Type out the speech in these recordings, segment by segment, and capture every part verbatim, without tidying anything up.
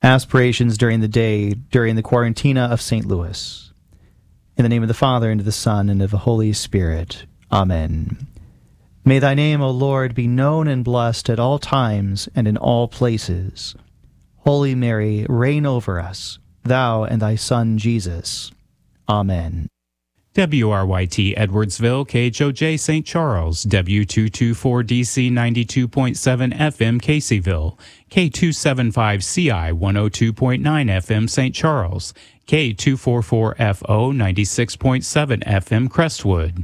Aspirations during the day, during the Quarantina of Saint Louis. In the name of the Father, and of the Son, and of the Holy Spirit. Amen. May thy name, O Lord, be known and blessed at all times and in all places. Holy Mary, reign over us, thou and thy Son Jesus. Amen. W R Y T Edwardsville, K H O J Saint Charles, W two twenty-four D C ninety-two point seven F M Caseyville, K two seventy-five C I one oh two point nine F M Saint Charles, K two forty-four F O ninety-six point seven F M Crestwood.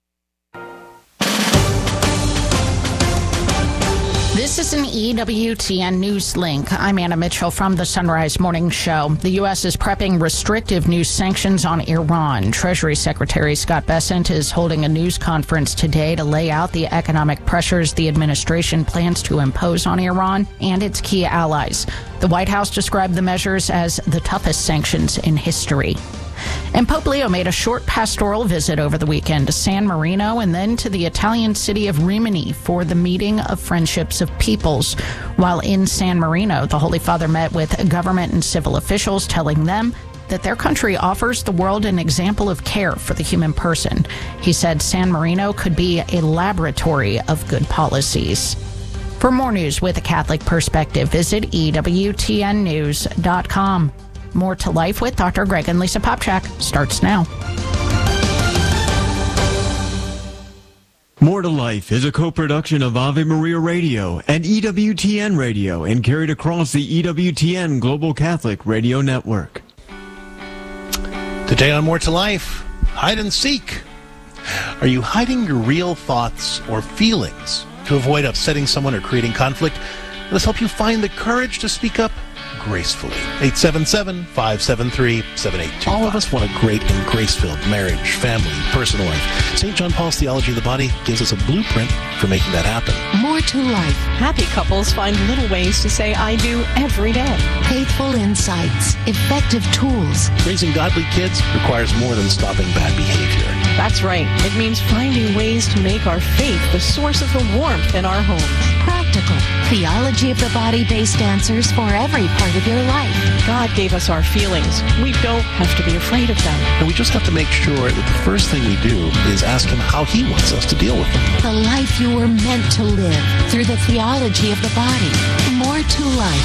This is an E W T N News Link. I'm Anna Mitchell from the Sunrise Morning Show. The U S is prepping restrictive new sanctions on Iran. Treasury Secretary Scott Bessent is holding a news conference today to lay out the economic pressures the administration plans to impose on Iran and its key allies. The White House described the measures as the toughest sanctions in history. And Pope Leo made a short pastoral visit over the weekend to San Marino and then to the Italian city of Rimini for the meeting of Friendships of Peoples. While in San Marino, the Holy Father met with government and civil officials, telling them that their country offers the world an example of care for the human person. He said San Marino could be a laboratory of good policies. For more news with a Catholic perspective, visit E W T N news dot com. More to Life with Doctor Greg and Lisa Popchak starts now. More to Life is a co-production of Ave Maria Radio and E W T N Radio and carried across the E W T N Global Catholic Radio Network. Today on More to Life, hide and seek. Are you hiding your real thoughts or feelings to avoid upsetting someone or creating conflict? Let us help you find the courage to speak up gracefully. eight seven seven, five seven three, seven eight two five. All of us want a great and grace-filled marriage, family, personal life. Saint John Paul's Theology of the Body gives us a blueprint for making that happen. More to Life. Happy couples find little ways to say I do every day. Faithful insights. Effective tools. Raising godly kids requires more than stopping bad behavior. That's right. It means finding ways to make our faith the source of the warmth in our homes. Practical. Theology of the Body-based answers for every part of your life. God gave us our feelings. We don't have to be afraid of them. And we just have to make sure that the first thing we do is ask Him how He wants us to deal with them. The life you were meant to live through the theology of the body. More to Life.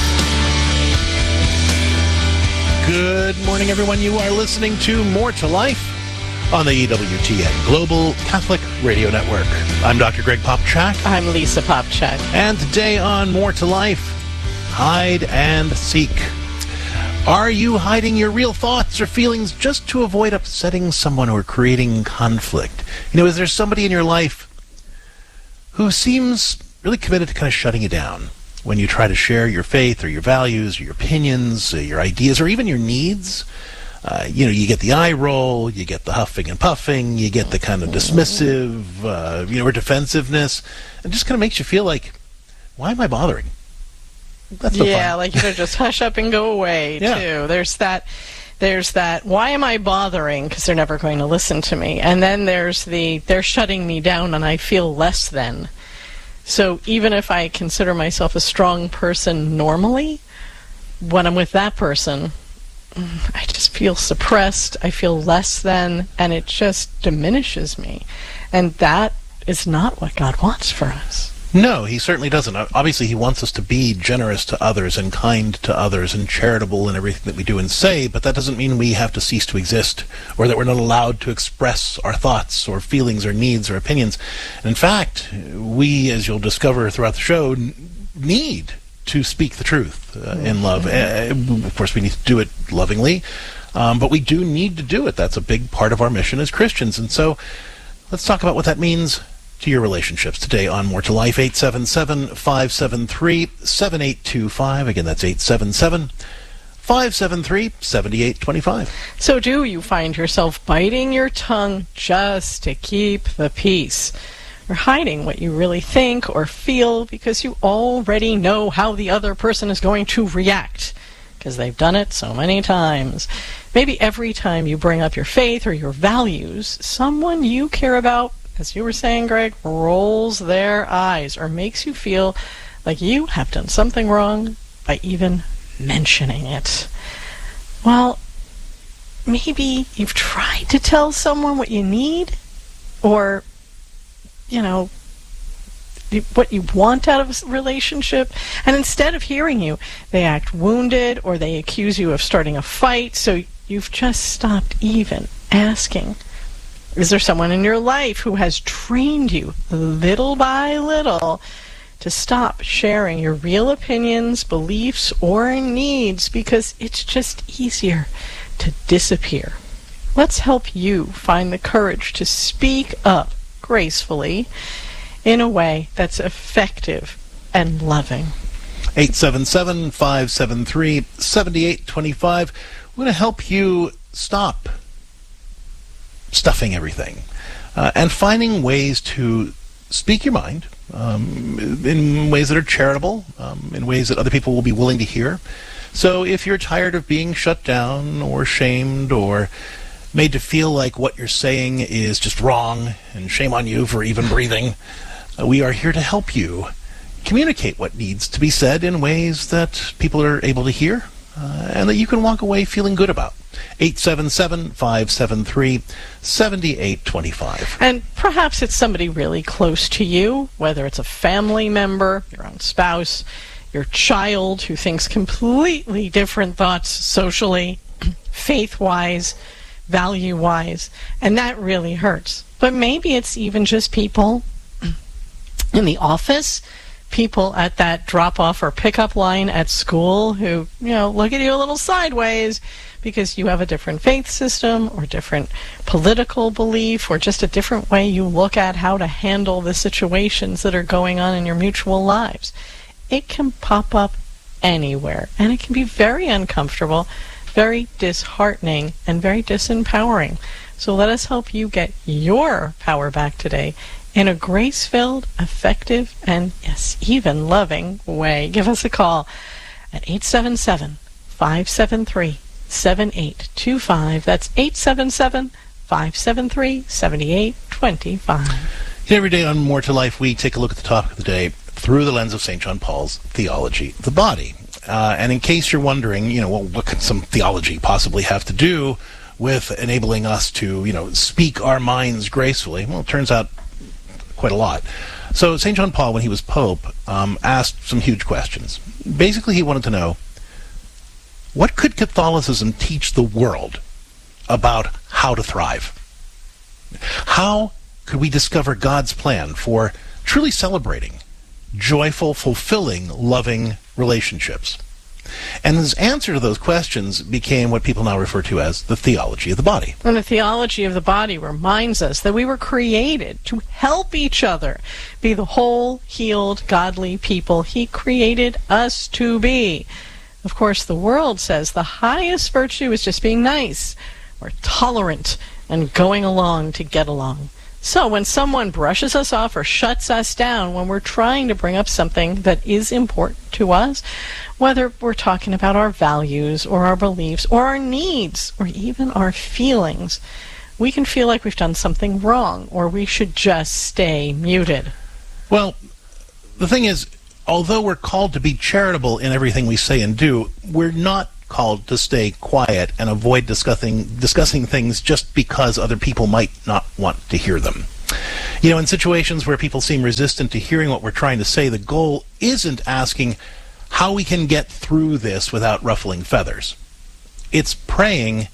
Good morning, everyone. You are listening to More to Life on the E W T N Global Catholic Radio Network. I'm Doctor Greg Popchak. I'm Lisa Popchak. And today on More to Life, hide and seek. Are you hiding your real thoughts or feelings just to avoid upsetting someone or creating conflict? You know, is there somebody in your life who seems really committed to kind of shutting you down when you try to share your faith or your values or your opinions or your ideas or even your needs? Uh, you know, you get the eye roll, you get the huffing and puffing, you get the kind of dismissive, uh, you know, or defensiveness. It just kind of makes you feel like, why am I bothering? That's yeah, like, you know, just hush up and go away, yeah. too. There's that, there's that, why am I bothering? Because they're never going to listen to me. And then there's the, they're shutting me down and I feel less than. So even if I consider myself a strong person normally, when I'm with that person, I just feel suppressed, I feel less than, and it just diminishes me. And that is not what God wants for us. No, He certainly doesn't. Obviously, He wants us to be generous to others and kind to others and charitable in everything that we do and say, but that doesn't mean we have to cease to exist or that we're not allowed to express our thoughts or feelings or needs or opinions. And in fact, we, as you'll discover throughout the show, need to speak the truth uh, in love. Uh, of course, we need to do it lovingly, um, but we do need to do it. That's a big part of our mission as Christians. And so let's talk about what that means to your relationships today on More to Life. Eight seven seven, five seven three, seven eight two five. Again, that's eight seven seven, five seven three, seven eight two five. So do you find yourself biting your tongue just to keep the peace? Or hiding what you really think or feel because you already know how the other person is going to react because they've done it so many times. Maybe every time you bring up your faith or your values, someone you care about, as you were saying, Greg, rolls their eyes or makes you feel like you have done something wrong by even mentioning it. Well, maybe you've tried to tell someone what you need, or, you know, what you want out of a relationship, and instead of hearing you, they act wounded, or they accuse you of starting a fight, so you've just stopped even asking. Is there someone in your life who has trained you little by little to stop sharing your real opinions, beliefs, or needs because it's just easier to disappear? Let's help you find the courage to speak up gracefully in a way that's effective and loving. eight seven seven, five seven three, seven eight two five. We're going to help you stop stuffing everything uh, and finding ways to speak your mind um, in ways that are charitable, um, in ways that other people will be willing to hear. So if you're tired of being shut down or shamed or made to feel like what you're saying is just wrong, and shame on you for even breathing, uh, we are here to help you communicate what needs to be said in ways that people are able to hear uh, and that you can walk away feeling good about. eight seven seven, five seven three, seven eight two five. And perhaps it's somebody really close to you, whether it's a family member, your own spouse, your child who thinks completely different thoughts socially, faith-wise, value-wise, and that really hurts. But maybe it's even just people in the office, people at that drop-off or pickup line at school who, you know, look at you a little sideways because you have a different faith system or different political belief or just a different way you look at how to handle the situations that are going on in your mutual lives. It can pop up anywhere, and it can be very uncomfortable, very disheartening, and very disempowering. So let us help you get your power back today in a grace-filled, effective, and yes, even loving way. Give us a call at eight seven seven, five seven three, seven eight two five. That's eight seven seven, five seven three, seven eight two five. Every day on More to Life, we take a look at the topic of the day through the lens of Saint John Paul's theology of the body. Uh, and in case you're wondering, you know, well, what could some theology possibly have to do with enabling us to, you know, speak our minds gracefully? Well, it turns out quite a lot. So Saint John Paul, when he was Pope, um, asked some huge questions. Basically, he wanted to know, what could Catholicism teach the world about how to thrive? How could we discover God's plan for truly celebrating joyful, fulfilling, loving relationships? And his answer to those questions became what people now refer to as the theology of the body. And the theology of the body reminds us that we were created to help each other be the whole, healed, godly people He created us to be. Of course, the world says the highest virtue is just being nice or tolerant and going along to get along. So when someone brushes us off or shuts us down when we're trying to bring up something that is important to us, whether we're talking about our values or our beliefs or our needs or even our feelings, we can feel like we've done something wrong or we should just stay muted. Well, the thing is, although we're called to be charitable in everything we say and do, we're not called to stay quiet and avoid discussing discussing things just because other people might not want to hear them. You know, in situations where people seem resistant to hearing what we're trying to say, the goal isn't asking how we can get through this without ruffling feathers. It's praying,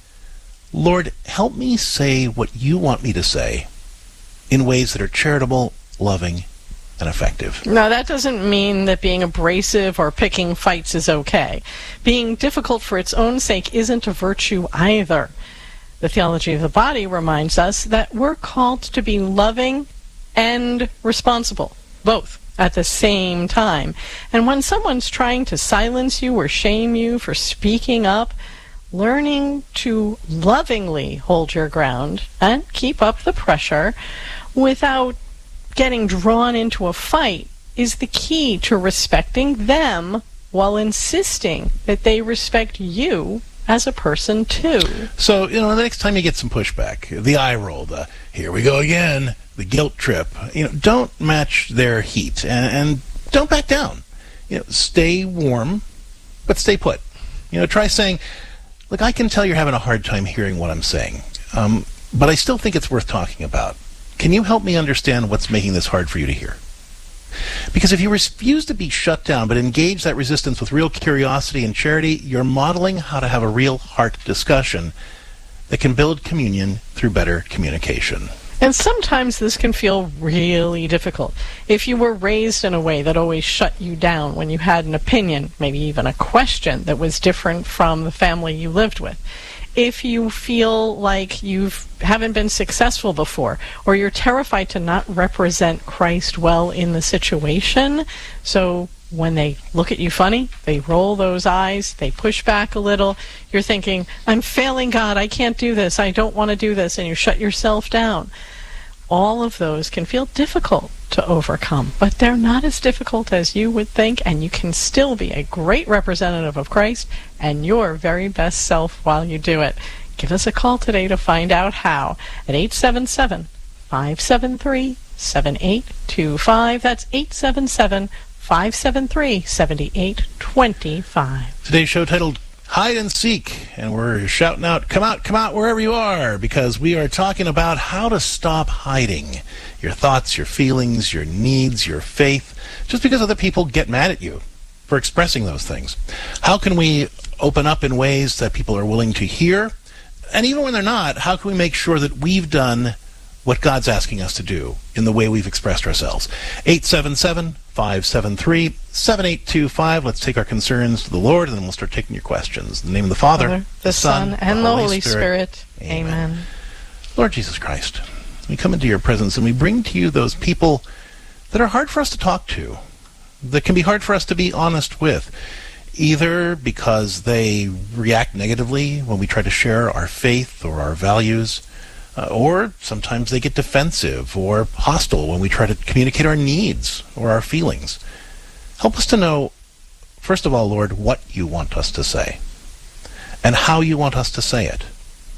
Lord, help me say what you want me to say in ways that are charitable, loving, and effective. Now, that doesn't mean that being abrasive or picking fights is okay. Being difficult for its own sake isn't a virtue either. The theology of the body reminds us that we're called to be loving and responsible, both at the same time. And when someone's trying to silence you or shame you for speaking up, learning to lovingly hold your ground and keep up the pressure without getting drawn into a fight is the key to respecting them while insisting that they respect you as a person too. So, you know, the next time you get some pushback, the eye roll, the here we go again, the guilt trip, you know, don't match their heat and, and don't back down. You know, stay warm, but stay put. You know, try saying, look, I can tell you're having a hard time hearing what I'm saying, um, but I still think it's worth talking about. Can you help me understand what's making this hard for you to hear? Because if you refuse to be shut down but engage that resistance with real curiosity and charity, you're modeling how to have a real heart discussion that can build communion through better communication. And sometimes this can feel really difficult. If you were raised in a way that always shut you down when you had an opinion, maybe even a question that was different from the family you lived with. If you feel like you haven't been successful before, or you're terrified to not represent Christ well in the situation, so when they look at you funny, they roll those eyes, they push back a little, you're thinking, I'm failing God, I can't do this, I don't want to do this, and you shut yourself down. All of those can feel difficult to overcome, but they're not as difficult as you would think, and you can still be a great representative of Christ and your very best self while you do it. Give us a call today to find out how at eight seven seven, five seven three, seven eight two five. That's eight seven seven, five seven three, seven eight two five. Today's show titled Hide and Seek, and we're shouting out, come out, come out wherever you are, because we are talking about how to stop hiding your thoughts, your feelings, your needs, your faith, just because other people get mad at you for expressing those things. How can we open up in ways that people are willing to hear? And even when they're not, how can we make sure that we've done what God's asking us to do in the way we've expressed ourselves? eight seven seven, five seven three, seven eight two five. Let's take our concerns to the Lord, and then we'll start taking your questions. In the name of the Father, Father, the Son, and the Holy Spirit. Spirit. Amen. Amen. Lord Jesus Christ, we come into your presence and we bring to you those people that are hard for us to talk to, that can be hard for us to be honest with, either because they react negatively when we try to share our faith or our values, Uh, or sometimes they get defensive or hostile when we try to communicate our needs or our feelings. Help us to know, first of all, Lord, what you want us to say and how you want us to say it.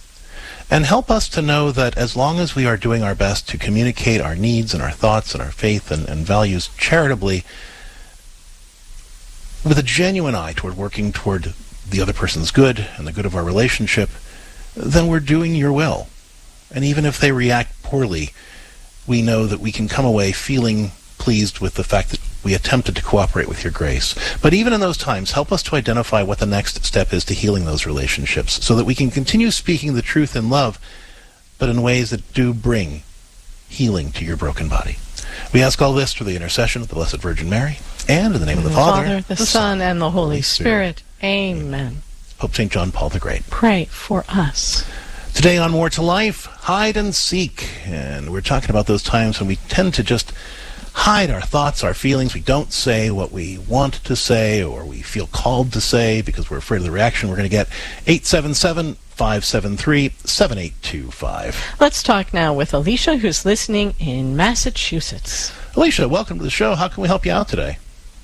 And help us to know that as long as we are doing our best to communicate our needs and our thoughts and our faith and, and values charitably, with a genuine eye toward working toward the other person's good and the good of our relationship, then we're doing your will. And even if they react poorly, we know that we can come away feeling pleased with the fact that we attempted to cooperate with your grace. But even in those times, help us to identify what the next step is to healing those relationships so that we can continue speaking the truth in love, but in ways that do bring healing to your broken body. We ask all this through the intercession of the Blessed Virgin Mary, and in the name of the, the Father, Father, the, the Son, and the Holy Spirit. Spirit. Amen. Pope Saint John Paul the Great, pray for us. Today on More to Life, Hide and Seek. And we're talking about those times when we tend to just hide our thoughts, our feelings. We don't say what we want to say or we feel called to say because we're afraid of the reaction we're going to get. eight seven seven, five seven three, seven eight two five. Let's talk now with Alicia, who's listening in Massachusetts. Alicia, welcome to the show. How can we help you out today?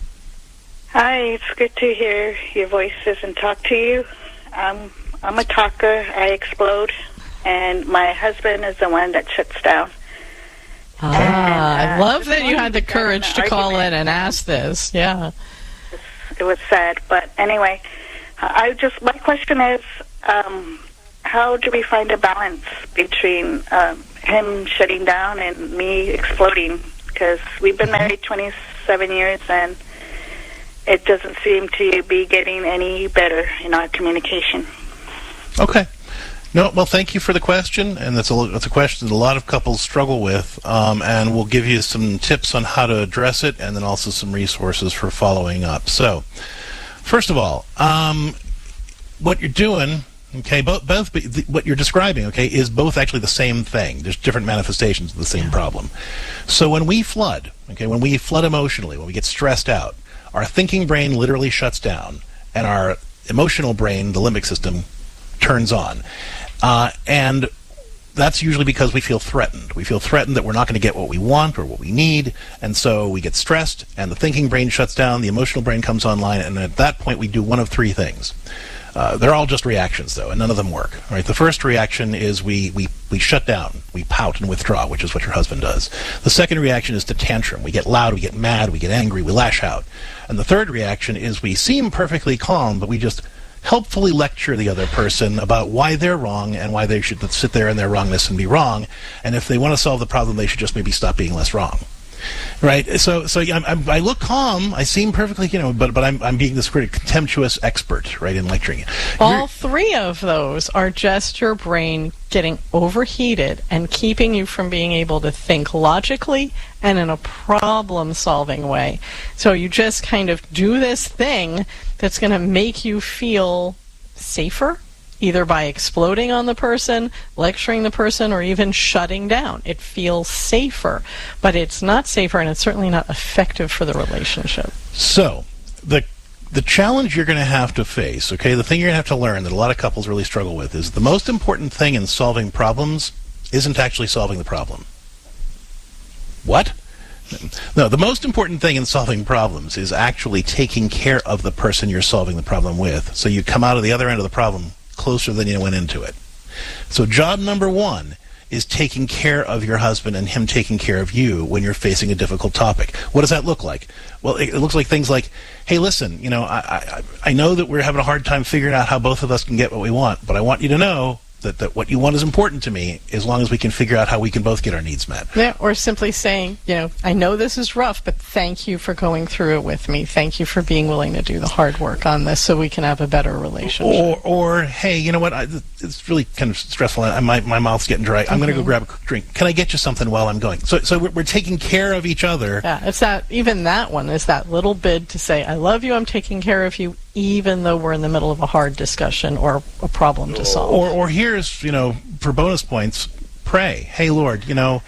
Hi, it's good to hear your voices and talk to you. Um, I'm a talker. I explode, and my husband is the one that shuts down. Ah, and, uh, I love that you had the courage to call in and ask this. Yeah, it was sad, but anyway, I just my question is, um, how do we find a balance between um, him shutting down and me exploding? Because we've been married twenty-seven years, and it doesn't seem to be getting any better in our communication. Okay. No, well, thank you for the question, and that's a, that's a question that a lot of couples struggle with, um, and we'll give you some tips on how to address it, and then also some resources for following up. So, first of all, um, what you're doing, okay, both, both what you're describing, okay, is both actually the same thing. There's different manifestations of the same yeah. problem. So when we flood, okay, when we flood emotionally, when we get stressed out, our thinking brain literally shuts down, and our emotional brain, the limbic system, turns on. Uh, and that's usually because we feel threatened. We feel threatened that we're not going to get what we want or what we need, and so we get stressed, and the thinking brain shuts down, the emotional brain comes online, and at that point we do one of three things. Uh, they're all just reactions, though, and none of them work. Right? The first reaction is we, we, we shut down, we pout and withdraw, which is what your husband does. The second reaction is to tantrum. We get loud, we get mad, we get angry, we lash out. And the third reaction is we seem perfectly calm, but we just helpfully lecture the other person about why they're wrong and why they should sit there in their wrongness and be wrong. And if they want to solve the problem, they should just maybe stop being less wrong. Right, so so I'm, I'm, I look calm. I seem perfectly, you know, but but I'm I'm being this pretty contemptuous expert, right, in lecturing. All You're, three of those are just your brain getting overheated and keeping you from being able to think logically and in a problem-solving way. So you just kind of do this thing that's going to make you feel safer, either by exploding on the person, lecturing the person, or even shutting down. It feels safer, but it's not safer, and it's certainly not effective for the relationship. So, the the challenge you're going to have to face, okay, the thing you're going to have to learn that a lot of couples really struggle with is the most important thing in solving problems isn't actually solving the problem. What? No, the most important thing in solving problems is actually taking care of the person you're solving the problem with, so you come out of the other end of the problem closer than you went into it. So job number one is taking care of your husband and him taking care of you when you're facing a difficult topic. What does that look like? Well, it, it looks like things like, hey, listen, you know, I, I, I know that we're having a hard time figuring out how both of us can get what we want, but I want you to know that, that what you want is important to me, as long as we can figure out how we can both get our needs met. Yeah, or simply saying, you know, I know this is rough, but thank you for going through it with me. Thank you for being willing to do the hard work on this so we can have a better relationship. Or, or hey, you know what, I, it's really kind of stressful. I, my, my mouth's getting dry. I'm mm-hmm. going to go grab a quick drink. Can I get you something while I'm going? So, so we're, we're taking care of each other. Yeah, it's that, even that one is that little bid to say, I love you, I'm taking care of you, even though we're in the middle of a hard discussion or a problem to solve. Or, or here's, you know, for bonus points, pray. Hey, Lord, you know,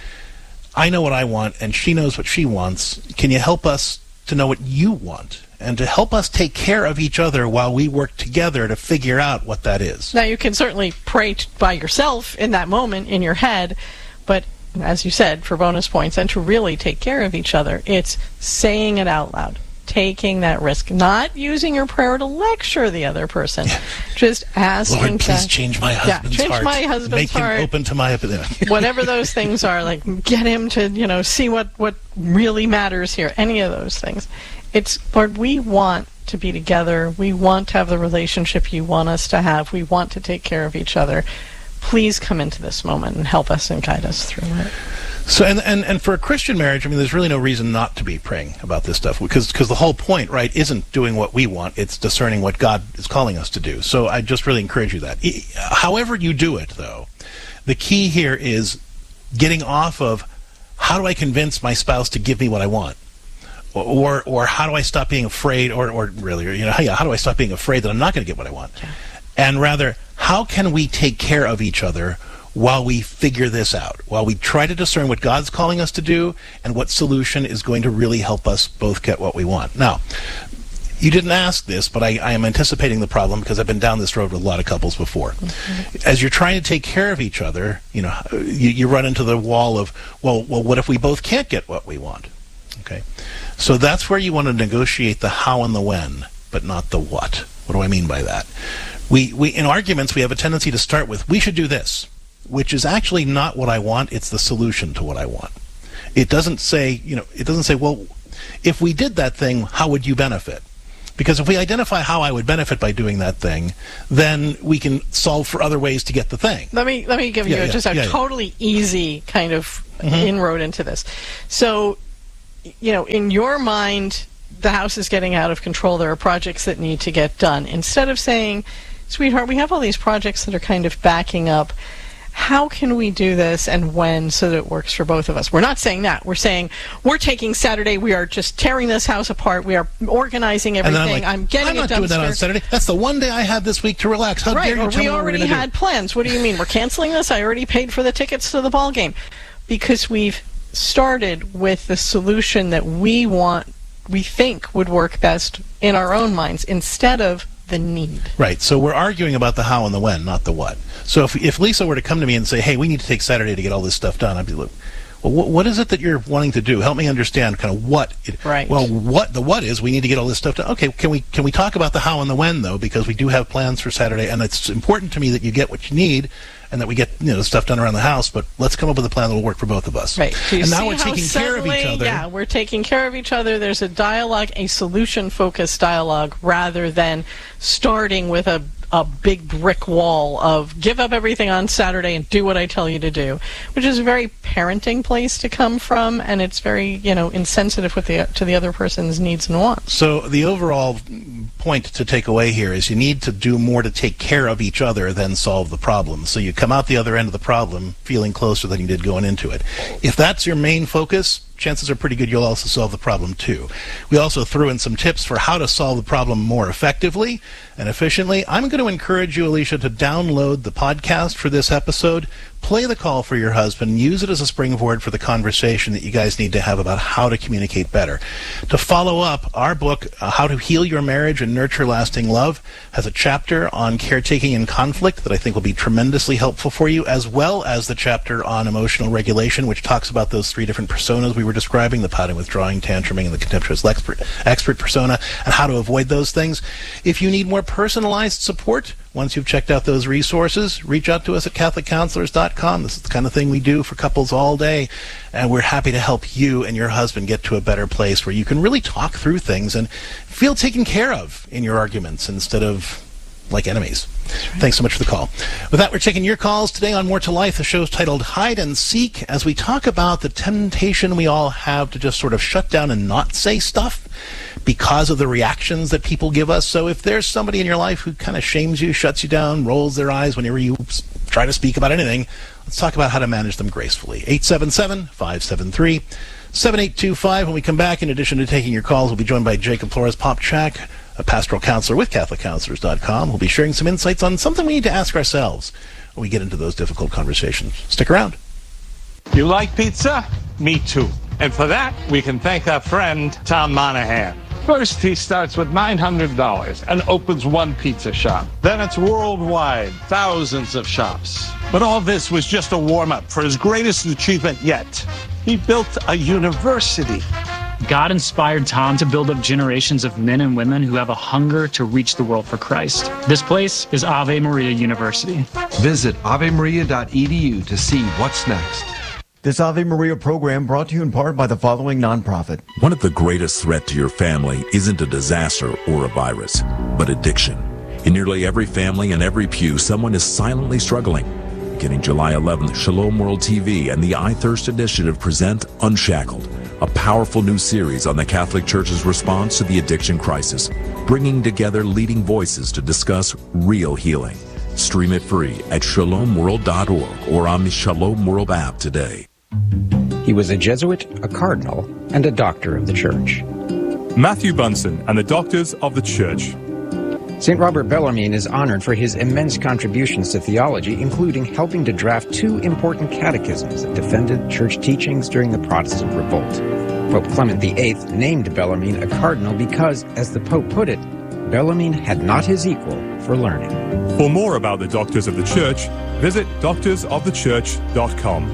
I know what I want, and she knows what she wants. Can you help us to know what you want, and to help us take care of each other while we work together to figure out what that is? Now, you can certainly pray t- by yourself in that moment in your head, but as you said, for bonus points, and to really take care of each other, it's saying it out loud. Taking that risk, not using your prayer to lecture the other person, just asking. Lord, please to, change my husband's yeah, change heart. my husband's Make heart. him open to my opinion. Whatever those things are, like get him to, you know, see what what really matters here. Any of those things. It's, Lord, we want to be together. We want to have the relationship you want us to have. We want to take care of each other. Please come into this moment and help us and guide us through it. So, and, and and for a Christian marriage, I mean, there's really no reason not to be praying about this stuff, because because the whole point, right, isn't doing what we want, it's discerning what God is calling us to do. So I just really encourage you that. However you do it, though, the key here is getting off of, how do I convince my spouse to give me what I want? Or or how do I stop being afraid, or, or really, you know, how, how do I stop being afraid that I'm not going to get what I want? Yeah. And rather, how can we take care of each other while we figure this out, while we try to discern what God's calling us to do and what solution is going to really help us both get what we want. Now, you didn't ask this, but I, I am anticipating the problem because I've been down this road with a lot of couples before. Mm-hmm. As you're trying to take care of each other, you know, you, you run into the wall of, well, well, what if we both can't get what we want? Okay, so that's where you want to negotiate the how and the when, but not the what. What do I mean by that? We, we in arguments, we have a tendency to start with, we should do this, which is actually not what I want. It's the solution to what I want. It doesn't say, you know, it doesn't say, well, if we did that thing, how would you benefit? Because if we identify how I would benefit by doing that thing, then we can solve for other ways to get the thing. Let me let me give yeah, you yeah, just a yeah, totally yeah. easy kind of mm-hmm. inroad into this. So, you know, in your mind, the house is getting out of control. There are projects that need to get done. Instead of saying, sweetheart, we have all these projects that are kind of backing up. How can we do this and when so that it works for both of us? We're not saying that. We're saying we're taking Saturday. We are just tearing this house apart. We are organizing everything. I'm, like, I'm getting I'm not a dumpster. doing that on Saturday. That's the one day I had this week to relax. How right, dare you or tell we me what already we're had do? plans. What do you mean? We're canceling this? I already paid for the tickets to the ball game. Because we've started with the solution that we want, we think would work best in our own minds, instead of the need. Right. So we're arguing about the how and the when, not the what. So if if Lisa were to come to me and say, hey, we need to take Saturday to get all this stuff done, I'd be like, well, what, what is it that you're wanting to do? Help me understand kind of what. It, right. Well, what the what is, we need to get all this stuff done. Okay, can we can we talk about the how and the when, though? Because we do have plans for Saturday, and it's important to me that you get what you need and that we get, you know, the stuff done around the house, but let's come up with a plan that will work for both of us. Right. Do you and see now we're how taking care of each other. Yeah, we're taking care of each other. There's a dialogue, a solution-focused dialogue, rather than starting with a a big brick wall of give up everything on Saturday and do what I tell you to do, which is a very parenting place to come from, and it's very, you know, insensitive with the, to the other person's needs and wants. So the overall point to take away here is you need to do more to take care of each other than solve the problem. So you come out the other end of the problem feeling closer than you did going into it. If that's your main focus, chances are pretty good you'll also solve the problem too. We also threw in some tips for how to solve the problem more effectively and efficiently. I'm going to encourage you, Alicia, to download the podcast for this episode, play the call for your husband, use it as a springboard for the conversation that you guys need to have about how to communicate better. To follow up, our book, uh, How to Heal Your Marriage and Nurture Lasting Love, has a chapter on caretaking and conflict that I think will be tremendously helpful for you, as well as the chapter on emotional regulation, which talks about those three different personas we were describing, the pouting, withdrawing, tantruming, and the contemptuous expert, expert persona, and how to avoid those things. If you need more personalized support, once you've checked out those resources, reach out to us at Catholic Counselors dot com. This is the kind of thing we do for couples all day, and we're happy to help you and your husband get to a better place where you can really talk through things and feel taken care of in your arguments instead of like enemies. Right. Thanks so much for the call. With that, we're taking your calls today on More to Life. The show's titled Hide and Seek, as we talk about the temptation we all have to just sort of shut down and not say stuff because of the reactions that people give us. So if there's somebody in your life who kind of shames you, shuts you down, rolls their eyes whenever you try to speak about anything, let's talk about how to manage them gracefully. eight seven seven, five seven three, seven eight two five. When we come back, in addition to taking your calls, we'll be joined by Jacob Flores-Popchak, a pastoral counselor with Catholic Counselors dot com. We'll be sharing some insights on something we need to ask ourselves when we get into those difficult conversations. Stick around. You like pizza? Me too. And for that, we can thank our friend Tom Monahan. First, he starts with nine hundred dollars and opens one pizza shop. Then it's worldwide, thousands of shops. But all this was just a warm-up for his greatest achievement yet. He built a university. God inspired Tom to build up generations of men and women who have a hunger to reach the world for Christ. This place is Ave Maria University. Visit ave maria dot e d u to see what's next. This Ave Maria program brought to you in part by the following nonprofit. One of the greatest threats to your family isn't a disaster or a virus, but addiction. In nearly every family and every pew, someone is silently struggling. Beginning July eleventh, Shalom World T V and the I Thirst Initiative present Unshackled, a powerful new series on the Catholic Church's response to the addiction crisis, bringing together leading voices to discuss real healing. Stream it free at shalom world dot org or on the Shalom World app today. He was a Jesuit, a cardinal, and a doctor of the Church. Matthew Bunson and the Doctors of the Church. Saint Robert Bellarmine is honored for his immense contributions to theology, including helping to draft two important catechisms that defended church teachings during the Protestant revolt. Pope Clement the Eighth named Bellarmine a cardinal because, as the Pope put it, Bellarmine had not his equal for learning. For more about the Doctors of the Church, visit doctors of the church dot com.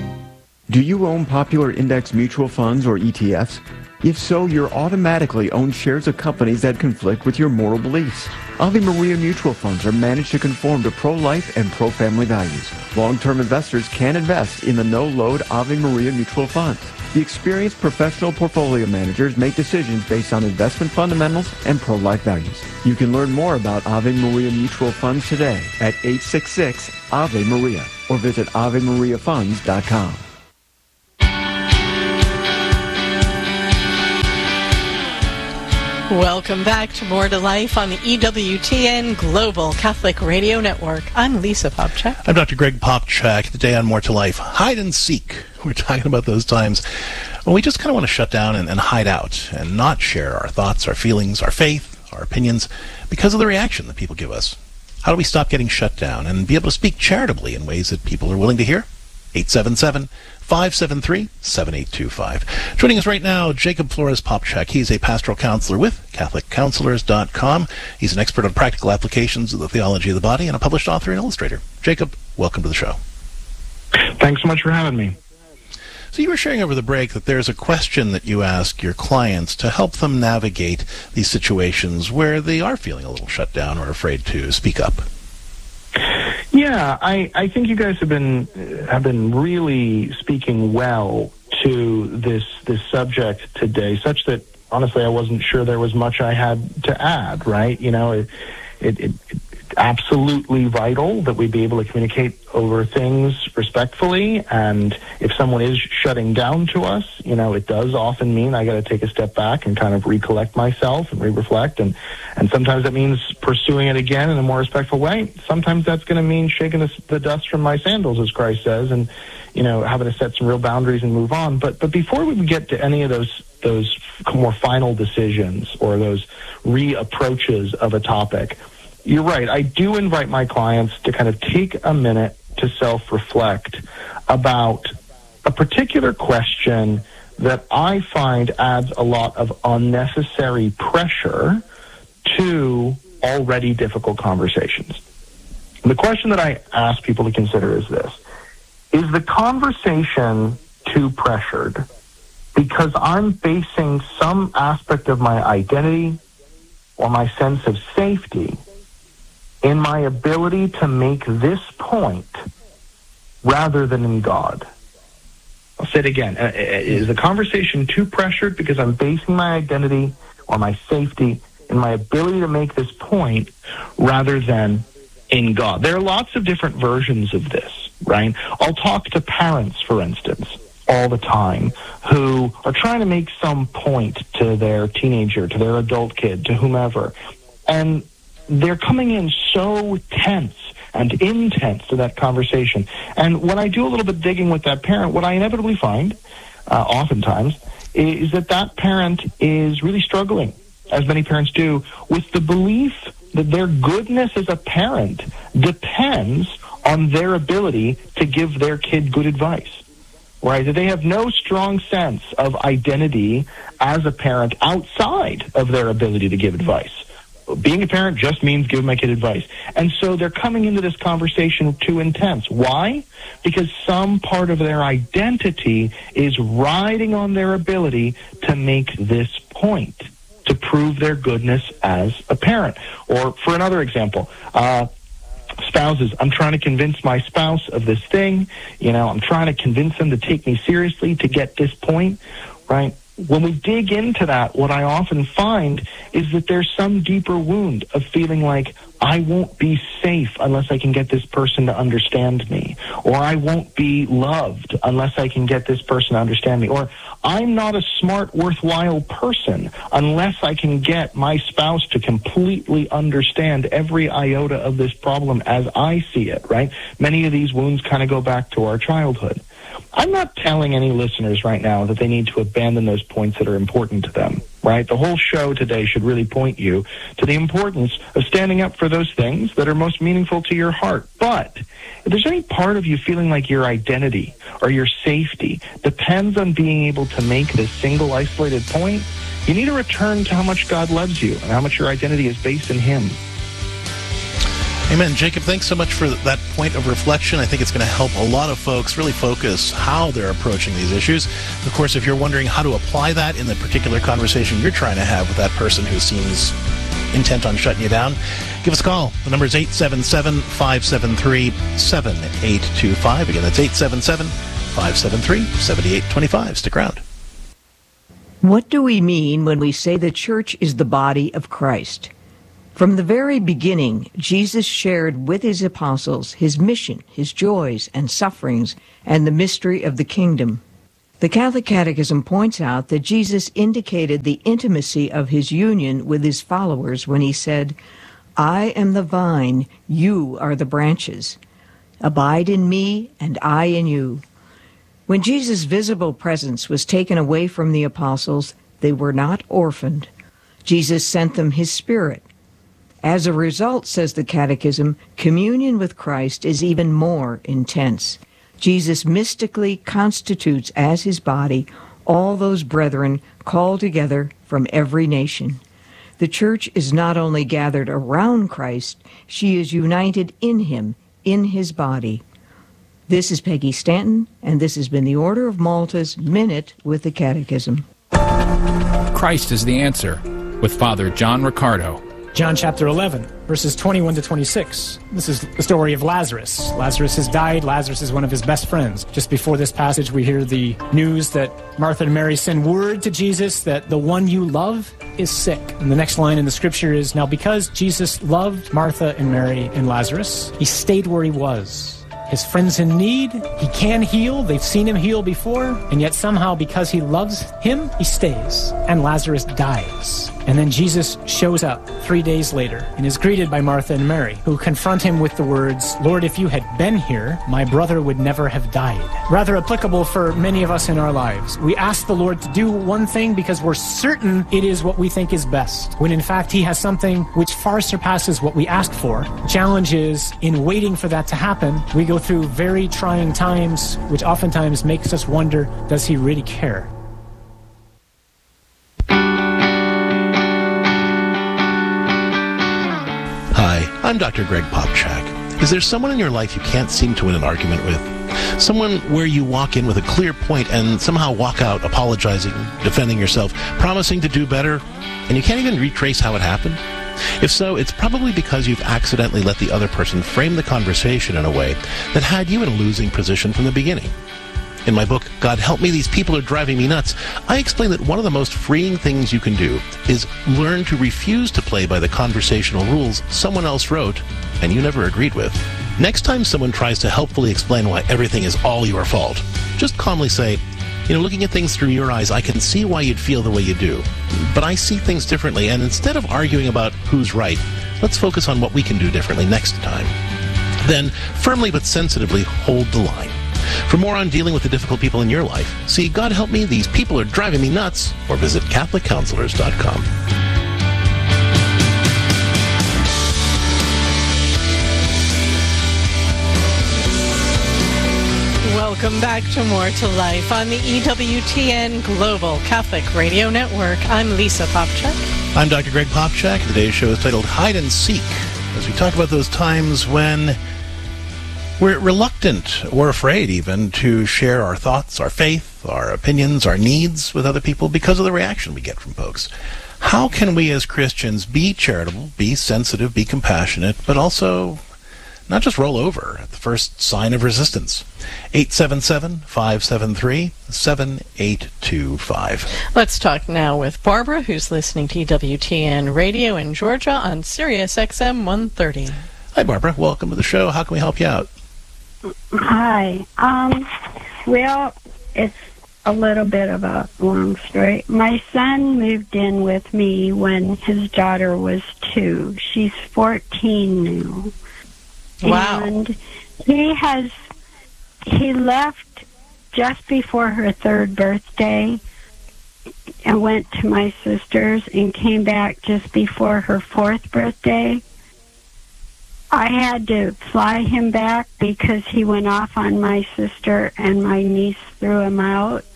Do you own popular index mutual funds or E T Fs? If so, you're automatically own shares of companies that conflict with your moral beliefs. Ave Maria mutual funds are managed to conform to pro-life and pro-family values. Long-term investors can invest in the no-load Ave Maria mutual funds. The experienced professional portfolio managers make decisions based on investment fundamentals and pro-life values. You can learn more about Ave Maria mutual funds today at eight six six Ave Maria or visit ave maria funds dot com. Welcome back to More to Life on the E W T N Global Catholic Radio Network. I'm Lisa Popchak. I'm Doctor Greg Popchak. Today on More to Life, hide and seek. We're talking about those times when we just kind of want to shut down and, and hide out and not share our thoughts, our feelings, our faith, our opinions because of the reaction that people give us. How do we stop getting shut down and be able to speak charitably in ways that people are willing to hear? eight seven seven, five seven three, seven eight two five. Joining us right now, Jacob Flores-Popchak. He's a pastoral counselor with Catholic Counselors dot com. He's an expert on practical applications of the theology of the body and a published author and illustrator. Jacob, welcome to the show. Thanks so much for having me. So you were sharing over the break that there's a question that you ask your clients to help them navigate these situations where they are feeling a little shut down or afraid to speak up. Yeah, I, I think you guys have been have been really speaking well to this this subject today, such that honestly I wasn't sure there was much I had to add. Right? You know, it it, it it's absolutely vital that we be able to communicate over things respectfully, and if someone is shutting down to us, you know, it does often mean I got to take a step back and kind of recollect myself and re-reflect, and and sometimes that means pursuing it again in a more respectful way. Sometimes that's going to mean shaking the, the dust from my sandals, as Christ says, and you know, having to set some real boundaries and move on. But but before we get to any of those those more final decisions or those reapproaches of a topic, you're right. I do invite my clients to kind of take a minute to self-reflect about a particular question that I find adds a lot of unnecessary pressure to already difficult conversations. And the question that I ask people to consider is this: is the conversation too pressured because I'm basing some aspect of my identity or my sense of safety in my ability to make this point rather than in God? I'll say it again. Is the conversation too pressured because I'm basing my identity or my safety in my ability to make this point rather than in God? There are lots of different versions of this, right? I'll talk to parents, for instance, all the time who are trying to make some point to their teenager, to their adult kid, to whomever, and they're coming in so tense and intense to that conversation. And when I do a little bit digging with that parent, what I inevitably find, uh, oftentimes, is that that parent is really struggling, as many parents do, with the belief that their goodness as a parent depends on their ability to give their kid good advice. Right? That they have no strong sense of identity as a parent outside of their ability to give advice. Being a parent just means giving my kid advice. And so they're coming into this conversation too intense. Why? Because some part of their identity is riding on their ability to make this point, to prove their goodness as a parent. Or for another example, uh, spouses, I'm trying to convince my spouse of this thing. You know, I'm trying to convince them to take me seriously to get this point, right? When we dig into that, what I often find is that there's some deeper wound of feeling like I won't be safe unless I can get this person to understand me, or I won't be loved unless I can get this person to understand me, or I'm not a smart, worthwhile person unless I can get my spouse to completely understand every iota of this problem as I see it, right? Many of these wounds kind of go back to our childhood. I'm not telling any listeners right now that they need to abandon those points that are important to them, right? The whole show today should really point you to the importance of standing up for those things that are most meaningful to your heart. But if there's any part of you feeling like your identity or your safety depends on being able to make this single isolated point, you need to return to how much God loves you and how much your identity is based in Him. Amen. Jacob, thanks so much for that point of reflection. I think it's going to help a lot of folks really focus how they're approaching these issues. Of course, if you're wondering how to apply that in the particular conversation you're trying to have with that person who seems intent on shutting you down, give us a call. The number is eight seven seven, five seven three, seven eight two five. Again, that's eight seven seven, five seven three, seven eight two five. Stick around. What do we mean when we say the church is the body of Christ? From the very beginning, Jesus shared with his apostles his mission, his joys and sufferings, and the mystery of the kingdom. The Catholic Catechism points out that Jesus indicated the intimacy of his union with his followers when he said, "I am the vine, you are the branches. Abide in me, and I in you." When Jesus' visible presence was taken away from the apostles, they were not orphaned. Jesus sent them his Spirit. As a result, says the Catechism, communion with Christ is even more intense. Jesus mystically constitutes as his body all those brethren called together from every nation. The church is not only gathered around Christ, she is united in him, in his body. This is Peggy Stanton, and this has been the Order of Malta's Minute with the Catechism. Christ is the answer, with Father John Riccardo. John chapter eleven, verses twenty-one to twenty-six. This is the story of Lazarus. Lazarus has died. Lazarus is one of his best friends. Just before this passage, we hear the news that Martha and Mary send word to Jesus that the one you love is sick. And the next line in the scripture is, now because Jesus loved Martha and Mary and Lazarus, he stayed where he was. His friend's in need. He can heal. They've seen him heal before. And yet somehow, because he loves him, he stays. And Lazarus dies. And then Jesus shows up three days later and is greeted by Martha and Mary, who confront him with the words, Lord, if you had been here, my brother would never have died. Rather applicable for many of us in our lives. We ask the Lord to do one thing because we're certain it is what we think is best, when in fact he has something which far surpasses what we asked for. The challenge is, in waiting for that to happen, we go through very trying times, which oftentimes makes us wonder, does he really care? Hi, I'm Doctor Greg Popchak. Is there someone in your life you can't seem to win an argument with? Someone where you walk in with a clear point and somehow walk out apologizing, defending yourself, promising to do better, and you can't even retrace how it happened? If so, it's probably because you've accidentally let the other person frame the conversation in a way that had you in a losing position from the beginning. In my book, God Help Me, These People Are Driving Me Nuts, I explain that one of the most freeing things you can do is learn to refuse to play by the conversational rules someone else wrote and you never agreed with. Next time someone tries to helpfully explain why everything is all your fault, just calmly say, you know, looking at things through your eyes, I can see why you'd feel the way you do, but I see things differently, and instead of arguing about who's right, let's focus on what we can do differently next time. Then, firmly but sensitively hold the line. For more on dealing with the difficult people in your life, see God Help Me, These People Are Driving Me Nuts, or visit Catholic Counselors dot com. Welcome back to More to Life on the E W T N Global Catholic Radio Network. I'm Lisa Popchak. I'm Doctor Greg Popchak. Today's show is titled Hide and Seek, as we talk about those times when we're reluctant or afraid even to share our thoughts, our faith, our opinions, our needs with other people because of the reaction we get from folks. How can we as Christians be charitable, be sensitive, be compassionate, but also not just roll over at the first sign of resistance? eight seven seven, five seven three, seven eight two five. Let's talk now with Barbara, who's listening to E W T N Radio in Georgia on Sirius X M one thirty. Hi, Barbara. Welcome to the show. How can we help you out? Hi. Um, well, it's a little bit of a long story. My son moved in with me when his daughter was two. She's fourteen now. Wow. And he has, he left just before her third birthday and went to my sister's and came back just before her fourth birthday. I had to fly him back because he went off on my sister and my niece threw him out.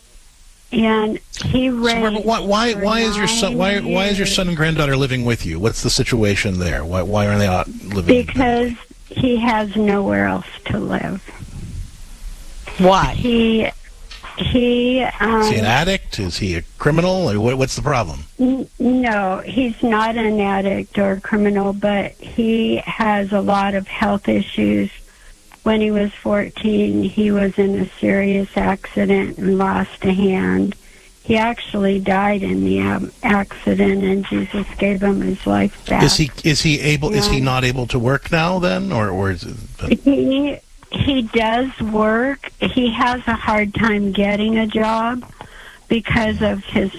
And he raised. So, why? Why? Why is your son? Why? Why is your son and granddaughter living with you? What's the situation there? Why? Why are they not living? Because he has nowhere else to live. Why? He. He. Um, is he an addict? Is he a criminal? Or what, what's the problem? N- no, he's not an addict or a criminal, but he has a lot of health issues. When he was fourteen, he was in a serious accident and lost a hand. He actually died in the um, accident, and Jesus gave him his life back. Is he is he able? And is he not able to work now? Then, or or is it, but... he he does work. He has a hard time getting a job because of his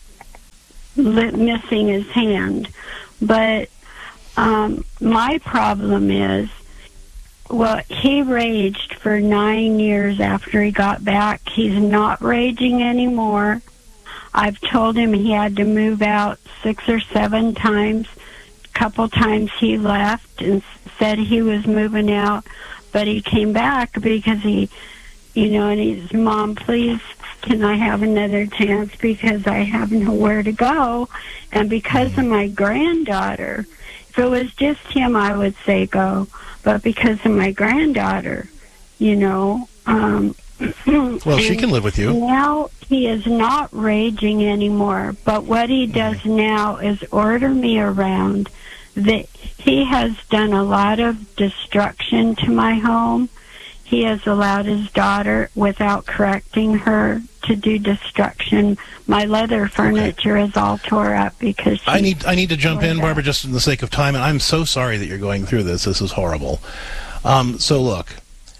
li- missing his hand. But um, my problem is. Well, he raged for nine years after he got back. He's not raging anymore. I've told him he had to move out six or seven times. A couple times he left and said he was moving out, but he came back because he, you know, and he's, Mom, please, can I have another chance because I have nowhere to go? And because of my granddaughter, if it was just him, I would say go. But because of my granddaughter, you know. Um, well, she can live with you. Now he is not raging anymore, but what he does mm-hmm. now is order me around. That he has done a lot of destruction to my home. He has allowed his daughter, without correcting her, to do destruction. My leather furniture okay. is all tore up because she I need I need to jump in, Barbara, just in the sake of time, and I'm so sorry that you're going through this. This is horrible. Um, so look,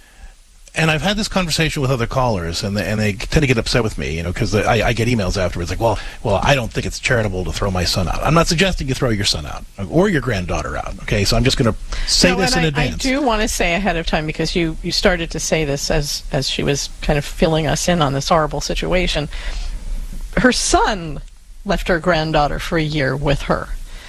and I've had this conversation with other callers, and they, and they tend to get upset with me, you know, because I, I get emails afterwards like, well, well, I don't think it's charitable to throw my son out. I'm not suggesting you throw your son out or your granddaughter out, okay? So I'm just going to say no, this in I, advance. I do want to say ahead of time, because you, you started to say this as, as she was kind of filling us in on this horrible situation. Her son left her granddaughter for a year with her.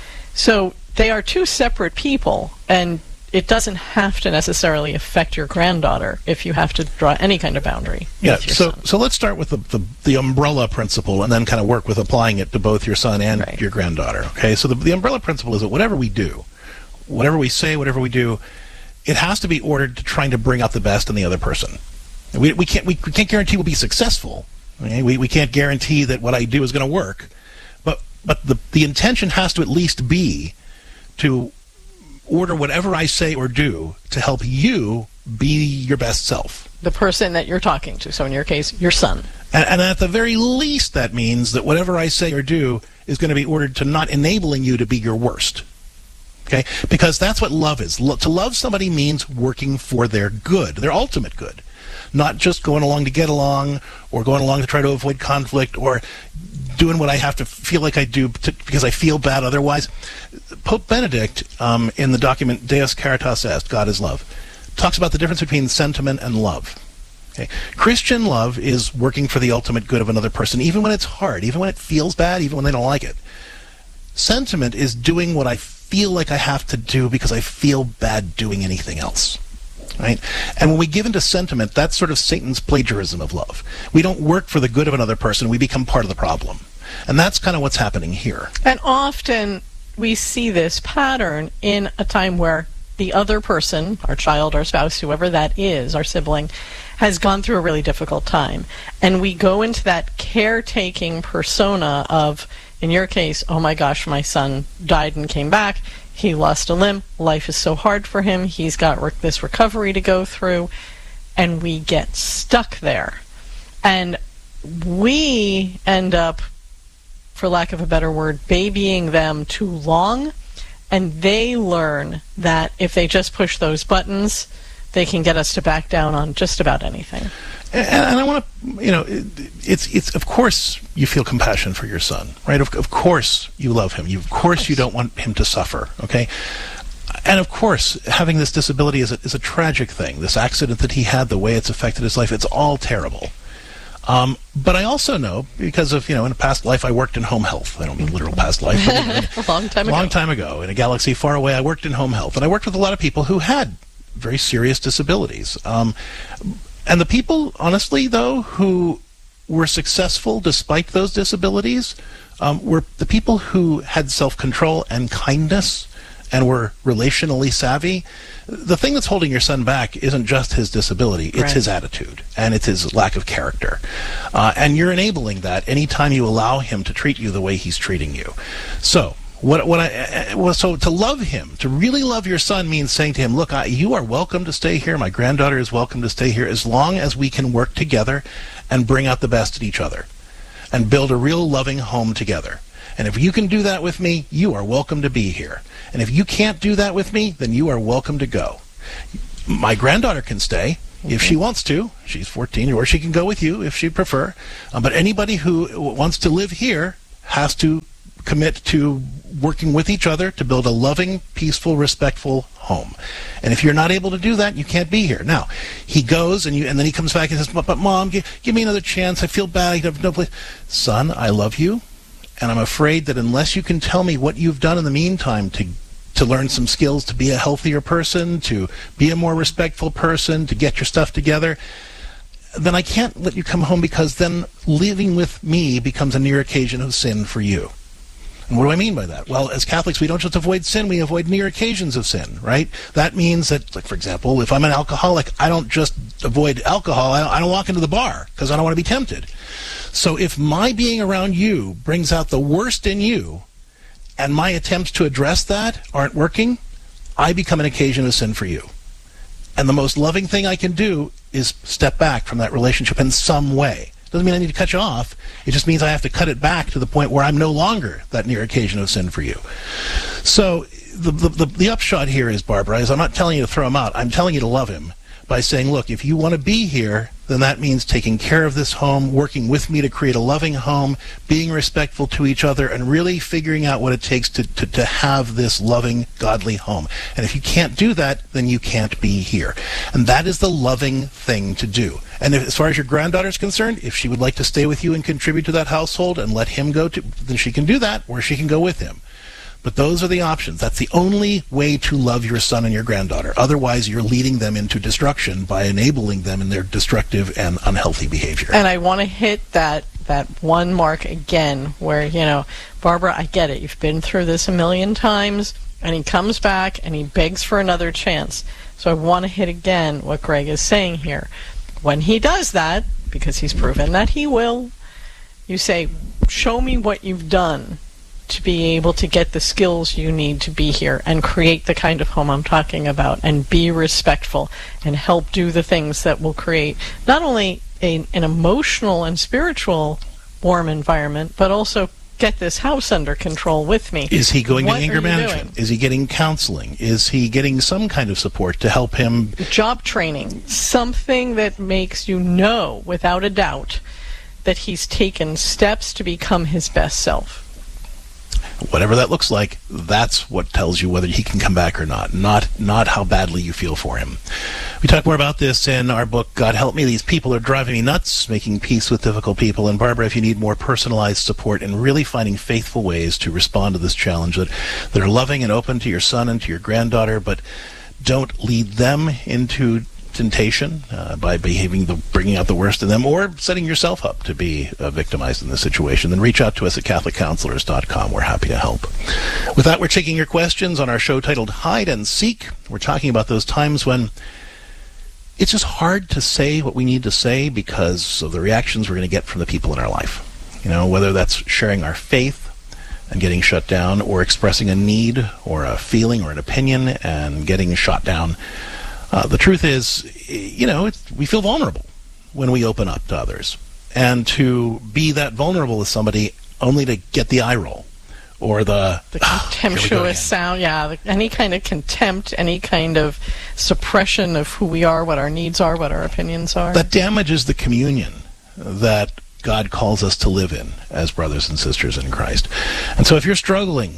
So they are two separate people, and it doesn't have to necessarily affect your granddaughter if you have to draw any kind of boundary. Yeah, so son. so let's start with the, the, the umbrella principle and then kind of work with applying it to both your son and right. your granddaughter. Okay, so the, the umbrella principle is that whatever we do, whatever we say, whatever we do, it has to be ordered to trying to bring out the best in the other person. We, we, can't, we, we can't guarantee we'll be successful. Okay? We, we can't guarantee that what I do is going to work. But, but the, the intention has to at least be to order whatever I say or do to help you be your best self. The person that you're talking to. So in your case, your son. And, and at the very least, that means that whatever I say or do is going to be ordered to not enabling you to be your worst. Okay? Because that's what love is. Lo- to love somebody means working for their good, their ultimate good. Not just going along to get along, or going along to try to avoid conflict, or doing what I have to feel like I do to, because I feel bad otherwise. Pope Benedict, um, in the document Deus Caritas Est, God is Love, talks about the difference between sentiment and love. Okay? Christian love is working for the ultimate good of another person, even when it's hard, even when it feels bad, even when they don't like it. Sentiment is doing what I feel like I have to do because I feel bad doing anything else. Right? And when we give into sentiment, that's sort of Satan's plagiarism of love. We don't work for the good of another person, we become part of the problem. And that's kind of what's happening here. And often we see this pattern in a time where the other person, our child, our spouse, whoever that is, our sibling, has gone through a really difficult time. And we go into that caretaking persona of, in your case, oh my gosh, my son died and came back. He lost a limb. Life is so hard for him. He's got re- this recovery to go through. And we get stuck there. And we end up, for lack of a better word, babying them too long. And they learn that if they just push those buttons, they can get us to back down on just about anything. And, and I want to, you know, it, it's, it's, of course you feel compassion for your son, right? Of, of course you love him. You, of course you don't want him to suffer, okay? And of course, having this disability is a, is a tragic thing. This accident that he had, the way it's affected his life, it's all terrible. Um, but I also know, because of, you know, in a past life I worked in home health. I don't mean literal past life. But a long time ago. long time ago. In a galaxy far away, I worked in home health. And I worked with a lot of people who had very serious disabilities. Um, and the people, honestly, though, who were successful despite those disabilities um, were the people who had self-control and kindness and were relationally savvy. The thing that's holding your son back isn't just his disability, it's right. his attitude, and it's his lack of character. Uh, and you're enabling that anytime you allow him to treat you the way he's treating you. So, what, what I, well, so to love him, to really love your son means saying to him, look, I, you are welcome to stay here, my granddaughter is welcome to stay here, as long as we can work together and bring out the best in each other, and build a real loving home together. And if you can do that with me, you are welcome to be here. And if you can't do that with me, then you are welcome to go. My granddaughter can stay if she wants to. She's fourteen, or she can go with you if she'd prefer. Um, but anybody who wants to live here has to commit to working with each other to build a loving, peaceful, respectful home. And if you're not able to do that, you can't be here. Now, he goes, and you, and then he comes back and says, but, but Mom, give, give me another chance. I feel bad. I have no place. Son, I love you. And I'm afraid that unless you can tell me what you've done in the meantime to to learn some skills to be a healthier person, to be a more respectful person, to get your stuff together, then I can't let you come home, because then living with me becomes a near occasion of sin for you. And what do I mean by that? Well, as Catholics, we don't just avoid sin, we avoid near occasions of sin, right? That means that, like, for example, if I'm an alcoholic, I don't just avoid alcohol, I, I don't walk into the bar because I don't want to be tempted. So if my being around you brings out the worst in you, and my attempts to address that aren't working, I become an occasion of sin for you. And the most loving thing I can do is step back from that relationship in some way. Doesn't mean I need to cut you off. It just means I have to cut it back to the point where I'm no longer that near occasion of sin for you. So the the, the, the upshot here is, Barbara, is I'm not telling you to throw him out. I'm telling you to love him by saying, look, if you want to be here, then that means taking care of this home, working with me to create a loving home, being respectful to each other, and really figuring out what it takes to, to, to have this loving, godly home. And if you can't do that, then you can't be here. And that is the loving thing to do. And if, as far as your granddaughter's concerned, if she would like to stay with you and contribute to that household and let him go to, then she can do that, or she can go with him. But those are the options. That's the only way to love your son and your granddaughter. Otherwise, you're leading them into destruction by enabling them in their destructive and unhealthy behavior. And I want to hit that, that one mark again where, you know, Barbara, I get it. You've been through this a million times, and he comes back and he begs for another chance. So I want to hit again what Greg is saying here. When he does that, because he's proven that he will, you say, show me what you've done to be able to get the skills you need to be here and create the kind of home I'm talking about, and be respectful and help do the things that will create not only a, an emotional and spiritual warm environment, but also get this house under control with me. Is he going what to anger management? Doing? Is he getting counseling? Is he getting some kind of support to help him? Job training, something that makes you know without a doubt that he's taken steps to become his best self. Whatever that looks like, that's what tells you whether he can come back or not, not not how badly you feel for him. We talk more about this in our book, God Help Me, These People Are Driving Me Nuts, Making Peace with Difficult People. And Barbara, if you need more personalized support and really finding faithful ways to respond to this challenge that, that are loving and open to your son and to your granddaughter, but don't lead them into temptation uh, by behaving, the bringing out the worst in them, or setting yourself up to be uh, victimized in this situation, then reach out to us at catholic counselors dot com. We're happy to help. With that, we're taking your questions on our show titled Hide and Seek. We're talking about those times when it's just hard to say what we need to say because of the reactions we're going to get from the people in our life. You know, whether that's sharing our faith and getting shut down, or expressing a need or a feeling or an opinion and getting shot down. Uh, the truth is, you know, it's, we feel vulnerable when we open up to others. And to be that vulnerable with somebody only to get the eye roll or the... The contemptuous sound, yeah. The, any kind of contempt, any kind of suppression of who we are, what our needs are, what our opinions are. That damages the communion that God calls us to live in as brothers and sisters in Christ. And so if you're struggling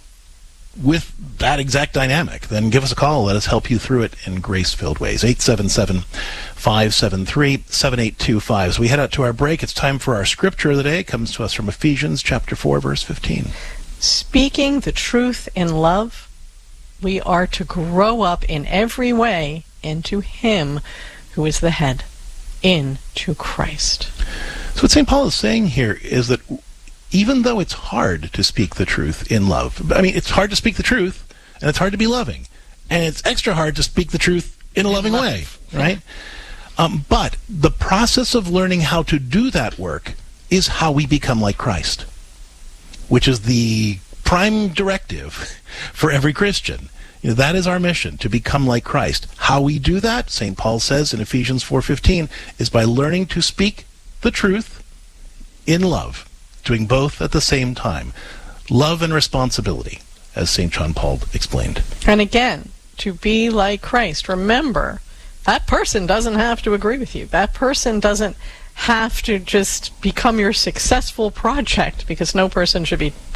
with that exact dynamic, then give us a call. Let us help you through it in grace-filled ways. eight seven seven, five seven three, seven eight two five. As we head out to our break, it's time for our scripture of the day. It comes to us from Ephesians chapter four, verse fifteen. Speaking the truth in love, we are to grow up in every way into Him who is the head, into Christ. So what Saint Paul is saying here is that even though it's hard to speak the truth in love, I mean, it's hard to speak the truth, and it's hard to be loving, and it's extra hard to speak the truth in a loving way, right? Um, but the process of learning how to do that work is how we become like Christ, which is the prime directive for every Christian. You know, that is our mission, to become like Christ. How we do that, Saint Paul says in Ephesians four fifteen, is by learning to speak the truth in love. Doing both at the same time. Love and responsibility, as Saint John Paul explained. And again, to be like Christ. Remember, that person doesn't have to agree with you. That person doesn't have to just become your successful project, because no person should be